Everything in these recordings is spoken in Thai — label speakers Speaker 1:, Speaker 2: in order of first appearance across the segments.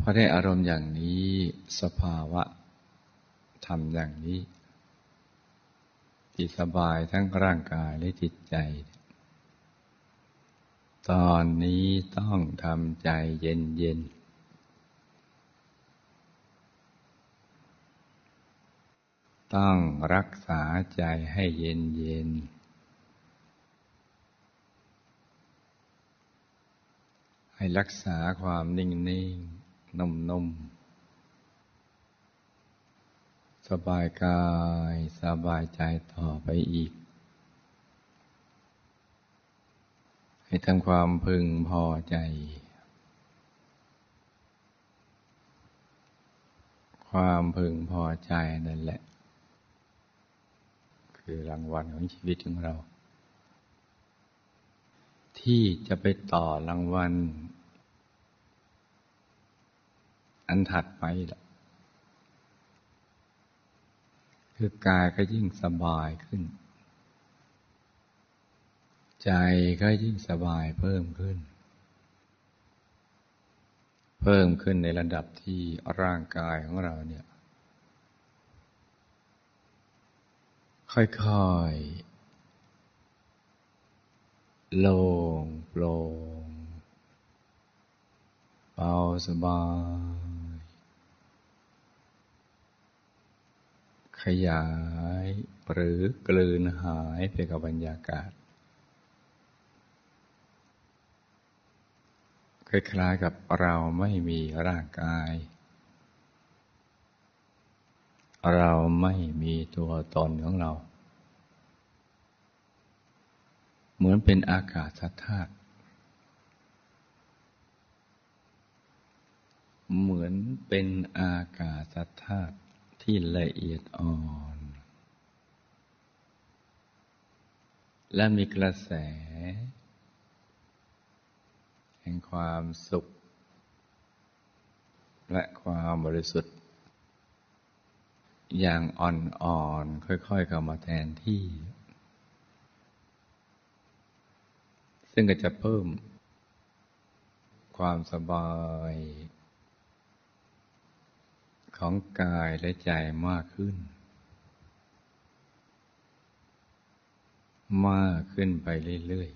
Speaker 1: อได้อารมณ์อย่างนี้สภาวะธรรมอย่างนี้ที่สบายทั้งร่างกายและจิตใจตอนนี้ต้องทำใจเย็นๆต้องรักษาใจให้เย็นๆให้รักษาความนิ่งๆนุ่มๆสบายกายสบายใจต่อไปอีกให้ทำความพึงพอใจความพึงพอใจนั่นแหละคือรางวัลของชีวิตของเราที่จะไปต่อรางวัลอันถัดไปล่ะคือกายก็ยิ่งสบายขึ้นใจก็ยิ่งสบายเพิ่มขึ้นในระดับที่ร่างกายของเราเนี่ยค่อยๆโล่งโปร่งเบาสบายขยายหรือกลืนหายไปกับบรรยากาศคล้ายๆกับเราไม่มีร่างกายเราไม่มีตัวตนของเราเหมือนเป็นอากาศธาตุเหมือนเป็นอากาศธาตุที่ละเอียดอ่อนและมีกระแสแห่งความสุขและความบริสุทธิ์อย่างอ่อนๆค่อยๆเข้ามาแทนที่ซึ่งก็จะเพิ่มความสบายของกายและใจมากขึ้นไปเรื่อย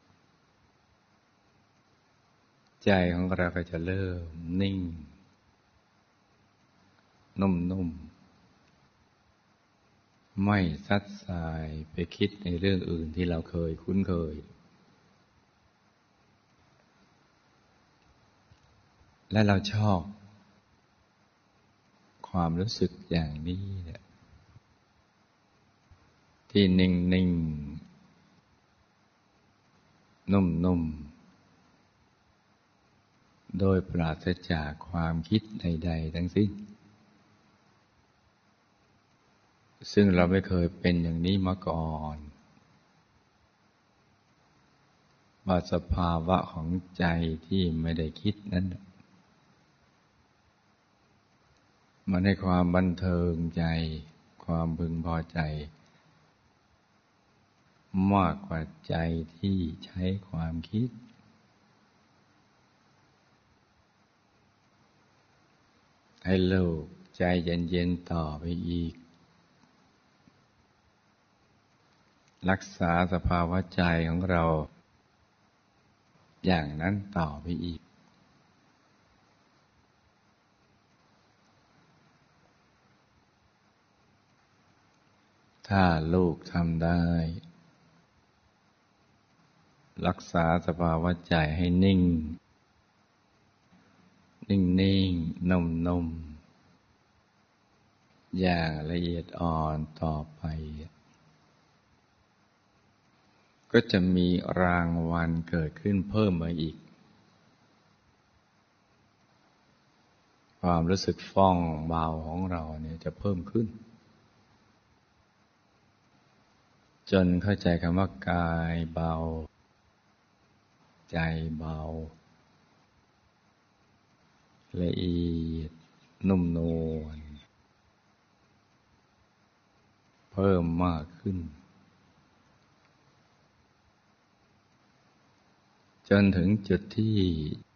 Speaker 1: ๆใจของเราก็จะเริ่มนิ่งนุ่มๆไม่ซัดสายไปคิดในเรื่องอื่นที่เราเคยคุ้นเคยและเราชอบความรู้สึกอย่างนี้แหละที่นิ่งๆนุ่มๆโดยปราศจากความคิดใดๆทั้งสิ้นซึ่งเราไม่เคยเป็นอย่างนี้มาก่อนว่าสภาวะของใจที่ไม่ได้คิดนั้นมันให้ความบันเทิงใจความพึงพอใจมากกว่าใจที่ใช้ความคิดให้โลกใจเย็นๆต่อไปอีกรักษาสภาวะใจของเราอย่างนั้นต่อไปอีกถ้าลูกทำได้รักษาสภาวะใจให้นิ่งนุ่มอย่างละเอียดอ่อนต่อไปก็จะมีรางวัลเกิดขึ้นเพิ่มมาอีกความรู้สึกฟ่องเบาของเราเนี่ยจะเพิ่มขึ้นจนเข้าใจคำว่ากายเบาใจเบาละเอียดนุ่มนวลเพิ่มมากขึ้นจนถึงจุดที่